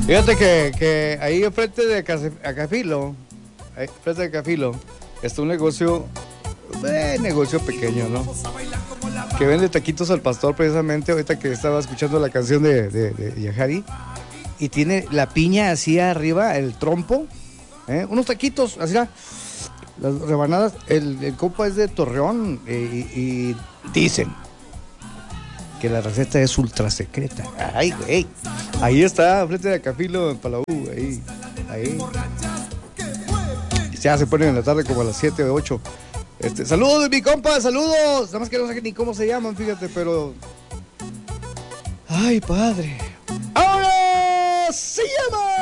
Fíjate que ahí enfrente de Acafilo, ahí enfrente de Acafilo, está un negocio pequeño, ¿no? Que vende taquitos al pastor, precisamente, ahorita que estaba escuchando la canción de Yajari. Y tiene la piña así arriba, el trompo, unos taquitos, así las rebanadas. El compa es de Torreón y dicen que la receta es ultra secreta. Ay, güey. Ahí está, frente de Acafilo, en Palau, ahí. Ya se ponen en la tarde como a las 7 o 8. Saludos, mi compa, saludos. Nada más que no sé ni cómo se llaman, fíjate, pero... Ay, padre. ¡Ahora se llama!